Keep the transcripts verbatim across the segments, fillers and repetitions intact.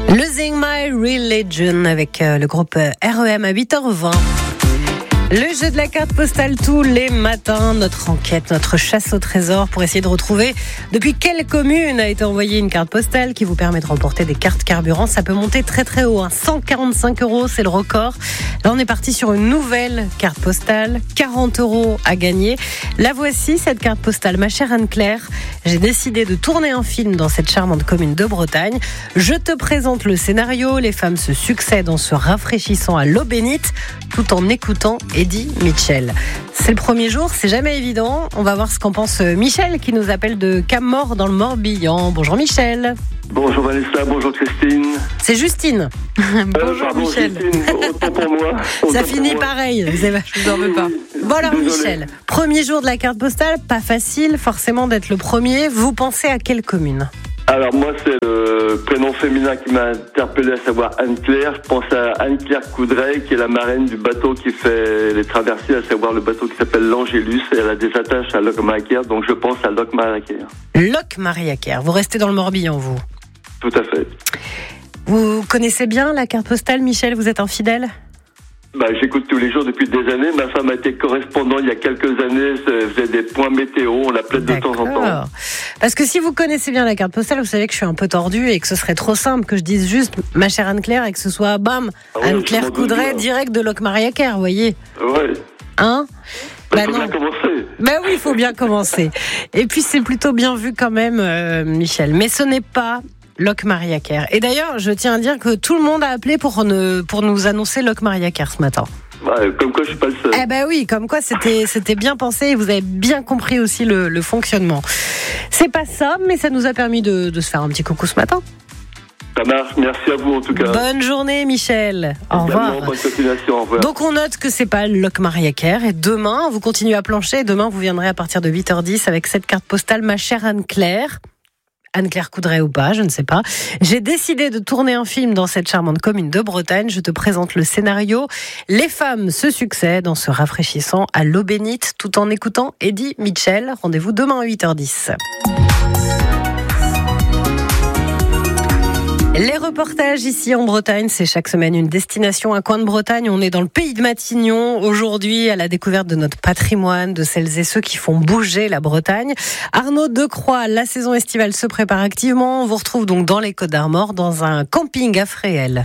Losing My Religion avec euh, le groupe R E M à huit heures vingt. Le jeu de la carte postale tous les matins, notre enquête, notre chasse au trésor pour essayer de retrouver depuis quelle commune a été envoyée une carte postale qui vous permet de remporter des cartes carburant. Ça peut monter très très haut, hein. cent quarante-cinq euros, c'est le record. Là, on est parti sur une nouvelle carte postale, quarante euros à gagner. La voici, cette carte postale, ma chère Anne-Claire. J'ai décidé de tourner un film dans cette charmante commune de Bretagne. Je te présente le scénario. Les femmes se succèdent en se rafraîchissant à l'eau bénite tout en écoutant Eddie Mitchell. C'est le premier jour, c'est jamais évident. On va voir ce qu'en pense Michel qui nous appelle de Cap-Mort dans le Morbihan. Bonjour Michel. Bonjour Vanessa, bonjour Christine. C'est Justine. Bonjour euh, pardon, Michel. Justine, autant pour moi. Autant Ça pour finit moi. pareil, je vous en veux pas. Bon alors Désolé. Michel, premier jour de la carte postale, pas facile forcément d'être le premier. Vous pensez à quelle commune ? Alors moi c'est le prénom féminin qui m'a interpellé, à savoir Anne-Claire. Je pense à Anne-Claire Coudray qui est la marraine du bateau qui fait les traversées, à savoir le bateau qui s'appelle l'Angélus, et elle a des attaches à Locmariaquer, donc je pense à Locmariaquer. Locmariaquer, vous restez dans le Morbihan vous ? Tout à fait. Vous connaissez bien la carte postale Michel, vous êtes un fidèle ? Bah, j'écoute tous les jours depuis des années. Ma femme a été correspondante il y a quelques années, elle faisait des points météo, on l'appelait de temps en temps. D'accord. Parce que si vous connaissez bien la carte postale, vous savez que je suis un peu tordue et que ce serait trop simple que je dise juste ma chère Anne-Claire et que ce soit bam, Ah ouais, Anne-Claire je m'en doute Coudray bien. direct de Locmariaquer, vous voyez. Ouais. Hein ? Bah, Bah faut non. bien commencer. Ben oui, il faut bien commencer. Et puis c'est plutôt bien vu quand même, euh, Michel. Mais ce n'est pas Locmariaquer. Et d'ailleurs, je tiens à dire que tout le monde a appelé pour, ne, pour nous annoncer Locmariaquer ce matin. Ouais, comme quoi je suis pas le seul. Eh ben oui, comme quoi c'était, c'était bien pensé et vous avez bien compris aussi le, le fonctionnement. C'est pas ça, mais ça nous a permis de, de se faire un petit coucou ce matin. Ça marche, merci à vous en tout cas. Bonne journée Michel. Au Également, revoir. bonne continuation, au revoir. Donc on note que c'est pas Locmariaquer et demain vous continuez à plancher et demain vous viendrez à partir de huit heures dix avec cette carte postale ma chère Anne-Claire. Anne-Claire Coudray ou pas, je ne sais pas. J'ai décidé de tourner un film dans cette charmante commune de Bretagne. Je te présente le scénario. Les femmes se succèdent en se rafraîchissant à l'eau bénite tout en écoutant Eddie Mitchell. Rendez-vous demain à huit heures dix. Les reportages ici en Bretagne, c'est chaque semaine une destination, un coin de Bretagne. On est dans le pays de Matignon, aujourd'hui à la découverte de notre patrimoine, de celles et ceux qui font bouger la Bretagne. Arnaud Decroix, la saison estivale se prépare activement. On vous retrouve donc dans les Côtes d'Armor, dans un camping à Fréhel.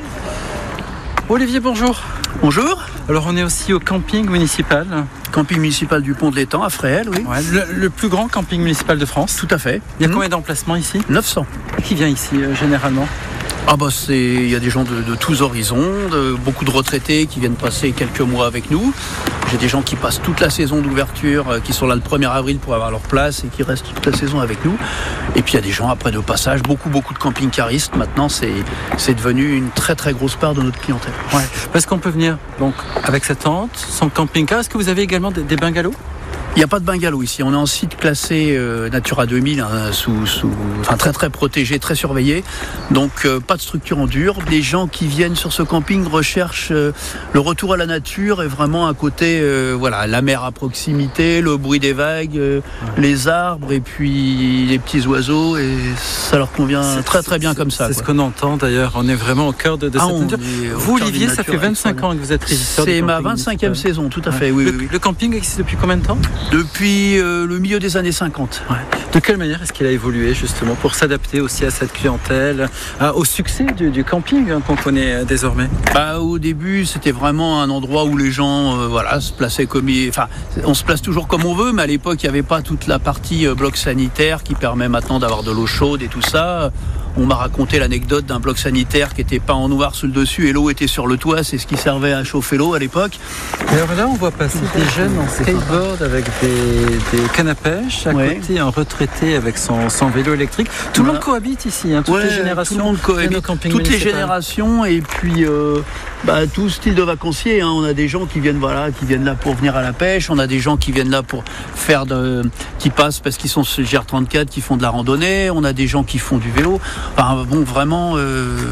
Olivier, bonjour. Bonjour, Alors on est aussi au camping municipal, camping municipal du Pont de l'Étang à Fréhel, oui. ouais, le, le plus grand camping municipal de France. Tout à fait. Il y a Mmh. combien d'emplacements ici ? neuf cents. Qui vient ici euh, généralement ? Ah bah c'est, il y a des gens de, de tous horizons, de, beaucoup de retraités qui viennent passer quelques mois avec nous. J'ai des gens qui passent toute la saison d'ouverture, euh, qui sont là le premier avril pour avoir leur place et qui restent toute la saison avec nous. Et puis il y a des gens après de passage, beaucoup beaucoup de camping-caristes. Maintenant c'est, c'est devenu une très très grosse part de notre clientèle. Ouais, parce qu'on peut venir donc avec sa tente, son camping-car. Est-ce que vous avez également des, des bungalows ? Il n'y a pas de bungalow ici. On est en site classé euh, Natura deux mille, hein, sous, sous, enfin très très protégé, très surveillé. Donc euh, pas de structure en dur. Les gens qui viennent sur ce camping recherchent euh, le retour à la nature et vraiment un côté, euh, voilà, la mer à proximité, le bruit des vagues, euh, ouais. les arbres et puis les petits oiseaux. Et ça leur convient c'est, très très bien c'est, comme ça. C'est quoi. ce qu'on entend d'ailleurs. On est vraiment au cœur de, de ah, cette nature. Vous, Olivier, ça fait vingt-cinq ans que vous êtes régisseur. C'est ma vingt-cinquième saison, tout à ouais. fait. Oui, le, oui, oui. le camping existe depuis combien de temps ? Depuis euh, le milieu des années cinquante. Ouais. De quelle manière est-ce qu'il a évolué justement pour s'adapter aussi à cette clientèle, à, au succès du, du camping hein, qu'on connaît euh, désormais ? Bah, au début, c'était vraiment un endroit où les gens euh, voilà, se plaçaient comme ils... Enfin, on se place toujours comme on veut, mais à l'époque, il n'y avait pas toute la partie euh, bloc sanitaire qui permet maintenant d'avoir de l'eau chaude et tout ça. On m'a raconté l'anecdote d'un bloc sanitaire qui était peint en noir sous le dessus et l'eau était sur le toit. C'est ce qui servait à chauffer l'eau à l'époque. Et alors là, on voit passer des jeunes en skateboard avec des, des cannes à pêche. À ouais. côté, un retraité avec son, son vélo électrique. Tout voilà. le monde cohabite ici, hein, toutes ouais, les générations. Tout le monde cohabite, toutes les générations et puis euh, bah, tout style de vacancier. Hein. On a des gens qui viennent, voilà, qui viennent là pour venir à la pêche. On a des gens qui viennent là pour faire de, qui passent parce qu'ils sont sur le G R trente-quatre, qui font de la randonnée. On a des gens qui font du vélo. Enfin, bon, vraiment, euh,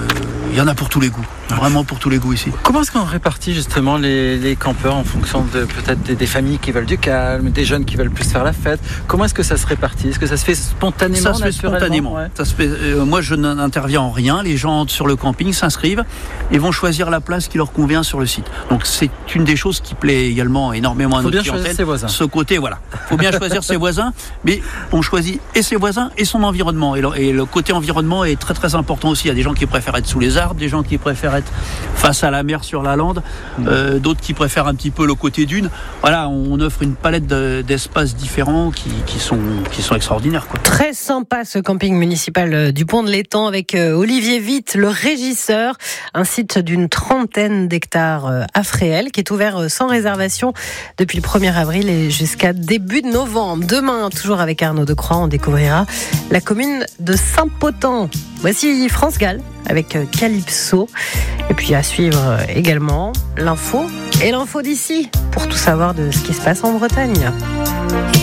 il y en a pour tous les goûts, vraiment pour tous les goûts ici. Comment est-ce qu'on répartit justement les, les campeurs en fonction de peut-être des, des familles qui veulent du calme, des jeunes qui veulent plus faire la fête? Comment est-ce que ça se répartit? Est-ce que ça se fait spontanément? Ça se fait spontanément. Ouais. Ça se fait, euh, moi, je n'interviens en rien. Les gens entrent sur le camping, s'inscrivent et vont choisir la place qui leur convient sur le site. Donc c'est une des choses qui plaît également énormément à notre clientèle. Faut bien choisir ses voisins. Ce côté, voilà. Faut bien choisir ses voisins, mais on choisit et ses voisins et son environnement. Et le, et le côté environnement est très très important aussi. Il y a des gens qui préfèrent être sous les arbres, des gens qui préfèrent être face à la mer sur la lande, euh, d'autres qui préfèrent un petit peu le côté dune. Voilà, on offre une palette de, d'espaces différents qui, qui sont qui sont extraordinaires, quoi. Très sympa ce camping municipal du Pont de l'Étang avec Olivier Witt, le régisseur, un site d'une trentaine d'hectares à Fréhel qui est ouvert sans réservation depuis le premier avril et jusqu'à début de novembre. Demain, toujours avec Arnaud Decroix, on découvrira la commune de Saint-Potent. Voici France Gall avec Calypso. Et puis à suivre également l'info et l'info d'ici pour tout savoir de ce qui se passe en Bretagne.